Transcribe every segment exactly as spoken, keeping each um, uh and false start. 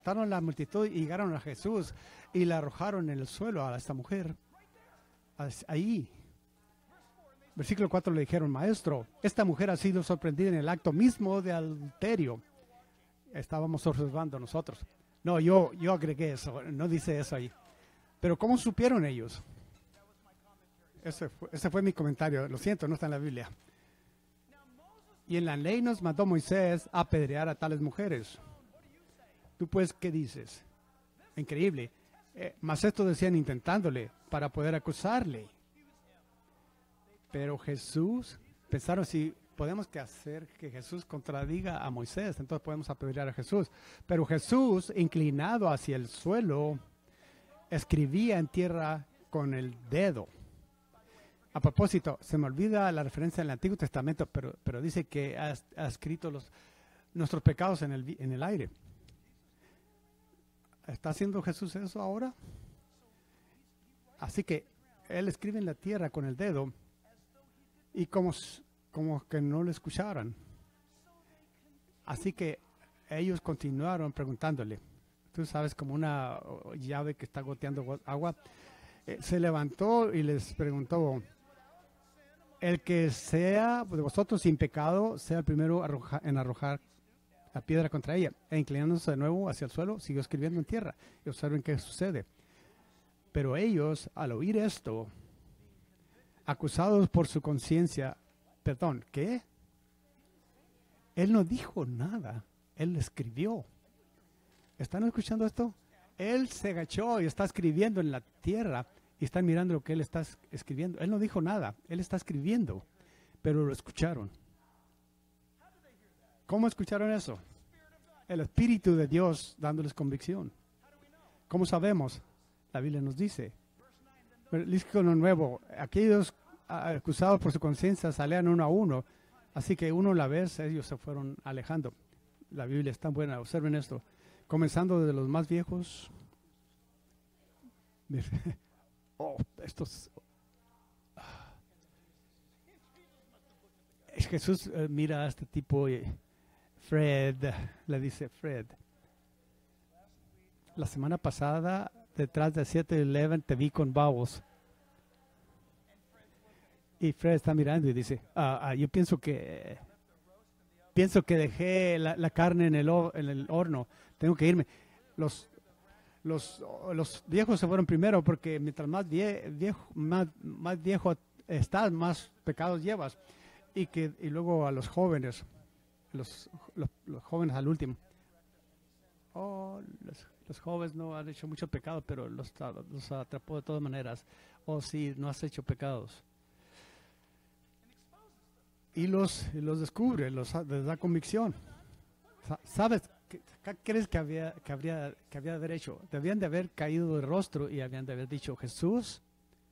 levantaron la multitud y llegaron a Jesús y la arrojaron en el suelo a esta mujer. Ahí. Versículo cuatro le dijeron, maestro, esta mujer ha sido sorprendida en el acto mismo de adulterio. Estábamos observando nosotros. No, yo, yo agregué eso, no dice eso ahí. Pero ¿cómo supieron ellos? Ese fue, ese fue mi comentario, lo siento, no está en la Biblia. Y en la ley nos mandó Moisés a apedrear a tales mujeres. ¿Tú pues qué dices? Increíble. Eh, mas esto decían intentándole para poder acusarle. Pero Jesús, pensaron si podemos que hacer que Jesús contradiga a Moisés, entonces podemos apedrear a Jesús. Pero Jesús, inclinado hacia el suelo, escribía en tierra con el dedo. A propósito, se me olvida la referencia en el Antiguo Testamento, pero, pero dice que ha, ha escrito los, nuestros pecados en el, en el aire. ¿Está haciendo Jesús eso ahora? Así que Él escribe en la tierra con el dedo y como, como que no le escucharan. Así que ellos continuaron preguntándole. Tú sabes, como una llave que está goteando agua. Eh, se levantó y les preguntó, el que sea de vosotros sin pecado, sea el primero arroja, en arrojar la piedra contra ella. E inclinándose de nuevo hacia el suelo, siguió escribiendo en tierra. Y observen qué sucede. Pero ellos, al oír esto, acusados por su conciencia, perdón, ¿qué? Él no dijo nada, él escribió. ¿Están escuchando esto? Él se agachó y está escribiendo en la tierra y están mirando lo que él está escribiendo. Él no dijo nada, él está escribiendo, pero lo escucharon. ¿Cómo escucharon eso? El Espíritu de Dios dándoles convicción. ¿Cómo sabemos? La Biblia nos dice. Versículo nuevo, aquellos acusados por su conciencia salían uno a uno, así que uno a la vez ellos se fueron alejando. La Biblia es tan buena, observen esto. Comenzando desde los más viejos. Oh, estos. Jesús eh, mira a este tipo, y Fred, le dice Fred. La semana pasada, detrás de siete eleven, te vi con babos. Y Fred está mirando y dice, ah, ah, yo pienso que pienso que dejé la, la carne en el, en el horno. Tengo que irme. Los, los, los viejos se fueron primero porque mientras más, vie, viejo, más, más viejo estás, más pecados llevas. Y, que, y luego a los jóvenes, los, los, los jóvenes al último. Oh, los, los jóvenes no han hecho mucho pecado, pero los, los atrapó de todas maneras. Oh, sí, no has hecho pecados. Y los, y los descubre, los, les da convicción. ¿Sabes qué, qué crees que había, que, habría, que había de haber hecho? Debían de haber caído de rostro y habían de haber dicho, Jesús,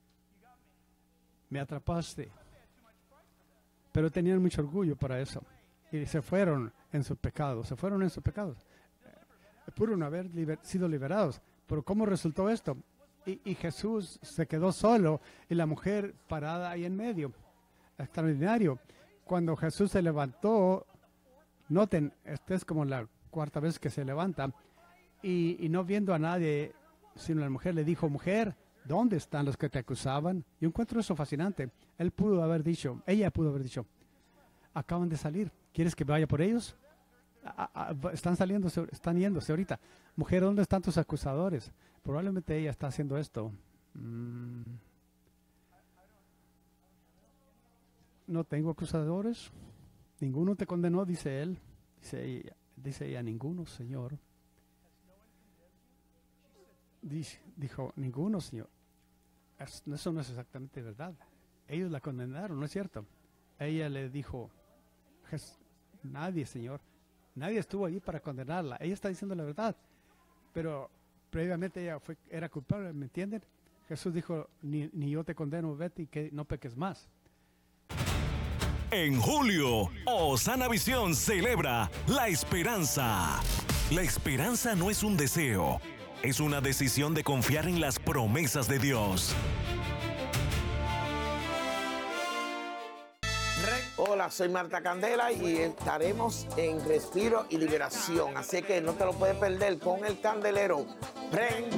me atrapaste. Pero tenían mucho orgullo para eso. Y se fueron en sus pecados, se fueron en sus pecados. Eh, pudieron haber liber, sido liberados. Pero ¿cómo resultó esto? Y, y Jesús se quedó solo y la mujer parada ahí en medio. Extraordinario. Cuando Jesús se levantó, noten, esta es como la cuarta vez que se levanta, y, y no viendo a nadie, sino la mujer le dijo, mujer, ¿dónde están los que te acusaban? Yo encuentro eso fascinante. Él pudo haber dicho, ella pudo haber dicho, acaban de salir, ¿quieres que vaya por ellos? A, a, están saliendo, están yéndose ahorita. Mujer, ¿dónde están tus acusadores? Probablemente ella está haciendo esto. Mm. No tengo acusadores. Ninguno te condenó, dice él. Dice ella, dice ella ninguno, Señor. Dice, dijo, ninguno, Señor. Eso no es exactamente verdad. Ellos la condenaron, ¿no es cierto? Ella le dijo, nadie, Señor. Nadie estuvo allí para condenarla. Ella está diciendo la verdad. Pero previamente ella fue, era culpable, ¿me entienden? Jesús dijo, ni, ni yo te condeno, vete y que no peques más. En julio, Osana Visión celebra la esperanza. La esperanza no es un deseo, es una decisión de confiar en las promesas de Dios. Hola Hola, soy Marta Candela y estaremos en Respiro y Liberación. Así que no te lo puedes perder con el candelero. Prende.